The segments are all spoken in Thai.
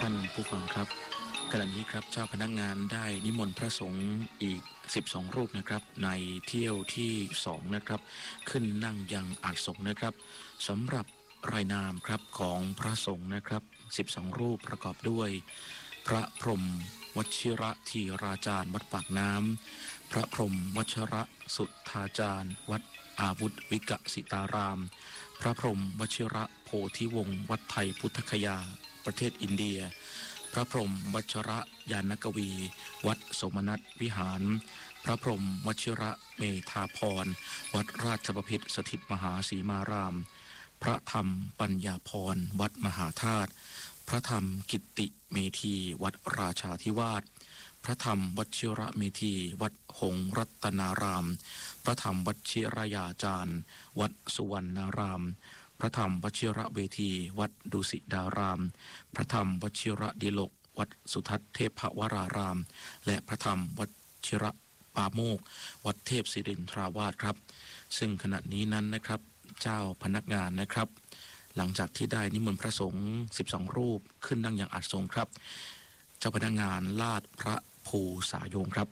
านผู้ฟังครับขณะนี้ครับเจ้าพนักงานได้นิมนต์พระสงฆ์อีก12รูปนะครับในเที่ยวที่2นะครับขึ้นนั่งยังอาสงฆ์นะครับสำหรับรายนามครับของพระสงฆ์นะครับ12รูปประกอบด้วยพระพรหมวชิระธีราจารย์วัดปากน้ำพระพรหมวชระสุทธาจารย์วัดอาวุธวิกสิตารามพระพรหมวชิระโพธิวงศ์วัดไทยพุทธคยาประเทศอินเดียพระพรหมวชระยานกวีวัดสมนัตวิหารพระพรหมวชิระเมธาพรวัดราชบพิตรสถิตมหาสีมารามพระธรรมปัญญาพรวัดมหาธาตุพระธรรมกิตติเมธีวัดราชาธิวาสพระธรรมวชิระเมธีวัดหงส์รัตนารามพระธรรมวชิรยาจารย์วัดสุวรรณารามพระธรรมวชิระเวทีวัดดุสิตารามพระธรรมวชิระดิลกวัดสุทัศน์เทพวรารามและพระธรรมวชิระปาโมกวัดเทพศิรินทราวาสครับซึ่งขณะนี้นั้นนะครับเจ้าพนักงานนะครับหลังจากที่ได้นิมนต์พระสงฆ์12รูปขึ้นนั่งอย่างอาสงฆ์ครับเจ้าพนักงานลาดพระภูสายงครับ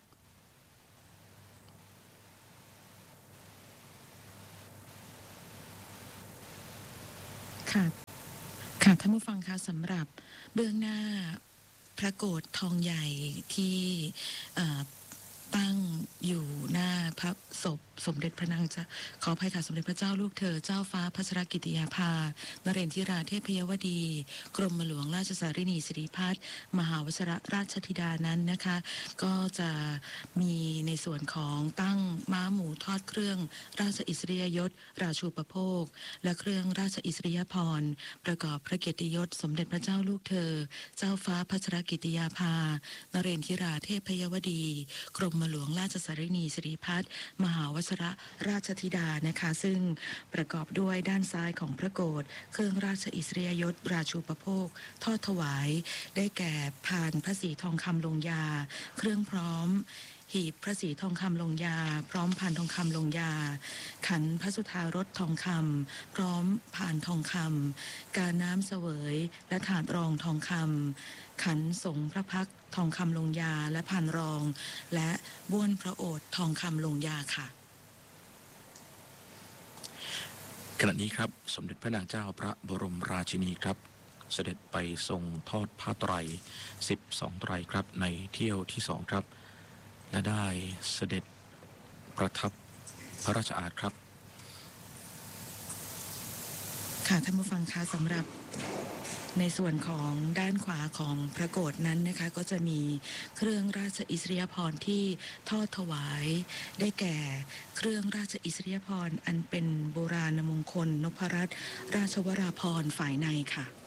ค่ะท่านผู้ฟังคะสำหรับเบื้องหน้าพระโกฐทองใหญ่ที่ตั้งอยู่หน้าพระศพสมเด็จพระนางขออภัยค่ะสมเด็จพระเจ้าลูกเธอเจ้าฟ้าพัชรกิติยาภานเรนทิราเทพยวดีกรมหลวงราชสารินีสิริพัฒน์มหาวชิรราชธิดานั้นนะคะก็จะมีในส่วนของตั้งม้าหมูทอดเครื่องราชอิสริยยศราชูปโภคและเครื่องราชอิสริยาภรณ์ประกอบพระเกียรติยศสมเด็จพระเจ้าลูกเธอเจ้าฟ้าพัชรกิติยาภานเรนทิราเทพยวดีกรมหลวงราชสารินีสิริพัฒน์มหาวชิรราชธิดานะคะซึ่งประกอบด้วยด้านซ้ายของพระโกฐเครื่องราชอิสริยยศราชูปโภคทอดถวายได้แก่พานพระศรีทองคำลงยาเครื่องพร้อมหีบพระศรีทองคำลงยาพร้อมพานทองคำลงยาขันพระสุธารสทองคำพร้อมพานทองคำการน้ำเสวยและถาดรองทองคำขันสงพระพักทองคำลงยาและพานรองและบ้วนพระโอษฐ์ทองคำลงยาค่ะขณะนี้ครับสมเด็จพระนางเจ้าพระบรมราชินีครับเสด็จไปทรงทอดผ้าไตร12ไตรครับในเที่ยวที่2ครับและได้เสด็จประทับพระราชอาณาครับค่ะท่านผู้ฟังคะสำหรับในส่วนของด้านขวาของพระโกฐนั้นนะคะก็จะมีเครื่องราชอิสริยาภรณ์ที่ทอดถวายได้แก่เครื่องราชอิสริยาภรณ์อันเป็นโบราณมงคลนพรัตน์ราชวราภรณ์ฝ่ายในค่ะ